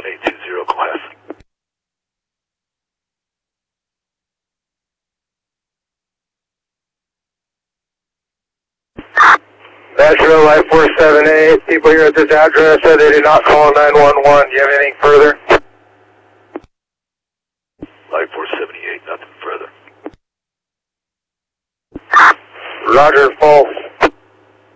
7820 class. Metro Life 478, people here at this address said they did not call 911. Do you have anything further? Life 478, nothing further. Roger, full